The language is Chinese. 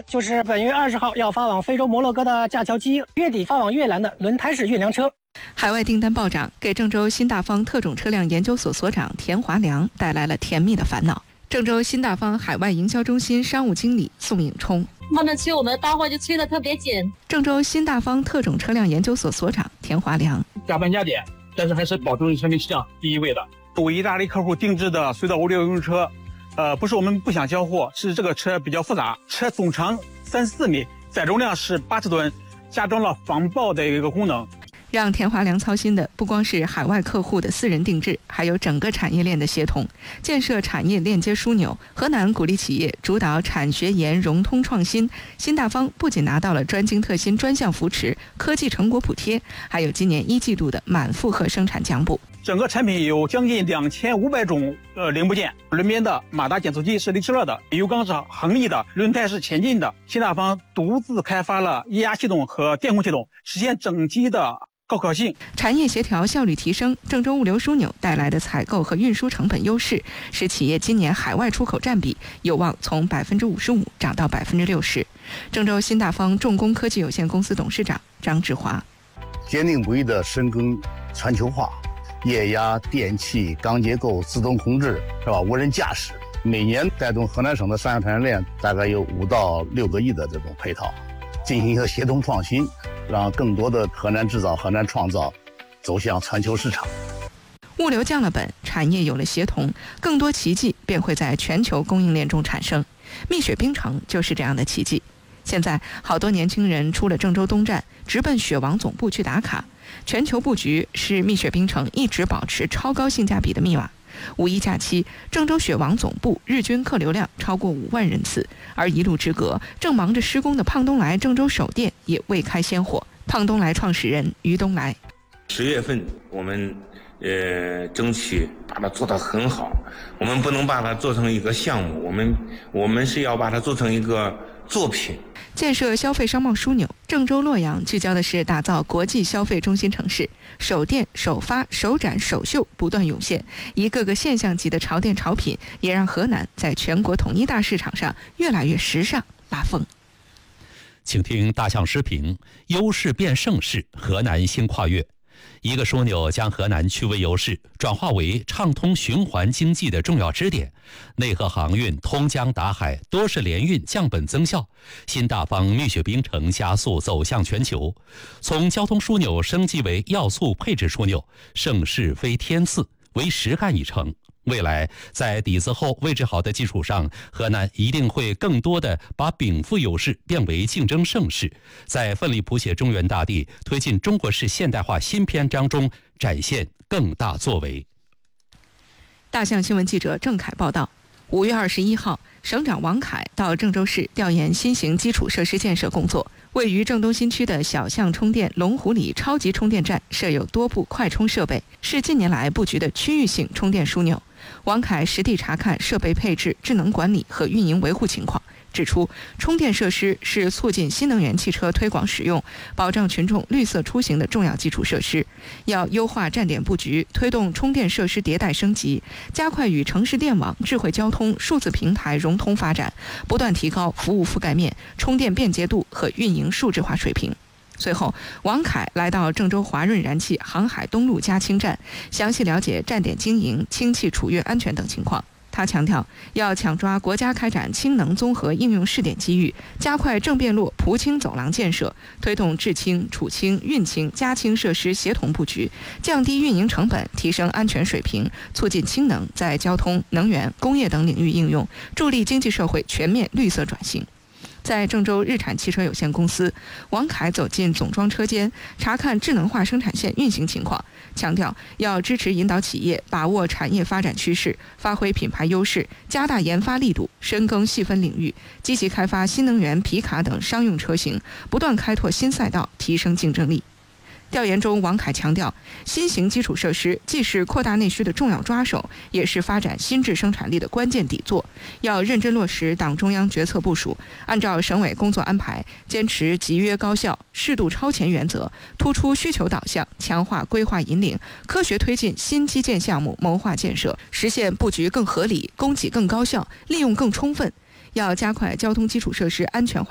天，就是本月20号要发往非洲摩洛哥的架桥机，月底发往越南的轮胎式运粮车。 海外订单暴涨，给郑州新大方特种车辆研究所所长田华良带来了甜蜜的烦恼。郑州新大方海外营销中心商务经理宋颖冲， 不能催我们的单货就催得特别紧。 郑州新大方特种车辆研究所所长田华良， 加班加点，但是还是保证产品质量第一位的。为意大利客户定制的隧道物流用车，不是我们不想交货，是这个车比较复杂，车总长34米，载重量是80吨，加装了防爆的一个功能。 让田华良操心的不光是海外客户的私人定制，还有整个产业链的协同，建设产业链接枢纽。河南鼓励企业主导产学研融通创新，新大方不仅拿到了专精特新专项扶持、科技成果补贴，还有今年1季度的满负荷生产奖补。 整个产品有将近2500种零部件，轮边的马达减速机是力奇乐的，油缸是恒力的，轮胎是前进的。新大方独自开发了液压系统和电控系统，实现整机的高可性。 产业协调效率提升，郑州物流枢纽带来的采购和运输成本优势，使企业今年海外出口占比有望从55%涨到60%。郑州新大方重工科技有限公司董事长张志华， 坚定不移地深耕全球化，液压、电气、钢结构、自动控制，是吧？无人驾驶，每年带动河南省的上游产业链大概有5到6个亿的这种配套，进行一个协同创新，让更多的河南制造、河南创造走向全球市场。 物流降了本，产业有了协同，更多奇迹便会在全球供应链中产生。蜜雪冰城就是这样的奇迹。现在好多年轻人出了郑州东站，直奔雪王总部去打卡。全球布局是蜜雪冰城一直保持超高性价比的密码。5一假期，郑州雪王总部日均客流量超过5万人次，而一路之隔，正忙着施工的胖东来郑州首店也未开先火。胖东来创始人于东来 ，10月份我们争取把它做得很好，我们不能把它做成一个项目，我们是要把它做成一个作品。 建设消费商贸枢纽，郑州洛阳聚焦的是打造国际消费中心城市，首店、首发、首展、首秀不断涌现，一个个现象级的潮店潮品，也让河南在全国统一大市场上越来越时尚拉风。 请听大象时评：优势变盛世，河南新跨越。一个枢纽将河南区位优势转化为畅通循环经济的重要支点，内河航运通江达海，多式联运降本增效，新大方蜜雪冰城加速走向全球。从交通枢纽升级为要素配置枢纽，盛世非天赐，为实干已成。未来在底子厚、位置好的基础上，河南一定会更多的把禀赋优势变为竞争盛世，在奋力谱写中原大地、推进中国式现代化新篇章中展现更大作为。 大象新闻记者郑凯报道，5月21号，省长王凯到郑州市调研新型基础设施建设工作。位于郑东新区的小象充电龙湖里超级充电站设有多部快充设备，是近年来布局的区域性充电枢纽。王凯实地查看设备配置、智能管理和运营维护情况，指出充电设施是促进新能源汽车推广使用、保障群众绿色出行的重要基础设施，要优化站点布局，推动充电设施迭代升级，加快与城市电网、智慧交通、数字平台融通发展，不断提高服务覆盖面、充电便捷度和运营数字化水平。随后，王凯来到郑州华润燃气航海东路嘉氢站，详细了解站点经营、氢气储运安全等情况。他强调，要抢抓国家开展氢能综合应用试点机遇，加快正变路蒲氢走廊建设，推动制氢、储氢、运氢、加氢设施协同布局，降低运营成本，提升安全水平，促进氢能在交通、能源、工业等领域应用，助力经济社会全面绿色转型。在郑州日产汽车有限公司，王凯走进总装车间，查看智能化生产线运行情况，强调要支持引导企业把握产业发展趋势，发挥品牌优势，加大研发力度，深耕细分领域，积极开发新能源、皮卡等商用车型，不断开拓新赛道，提升竞争力。调研中，王凯强调，新型基础设施既是扩大内需的重要抓手，也是发展新质生产力的关键底座。要认真落实党中央决策部署，按照省委工作安排，坚持集约高效、适度超前原则，突出需求导向，强化规划引领，科学推进新基建项目谋划建设，实现布局更合理、供给更高效、利用更充分。要加快交通基础设施安全化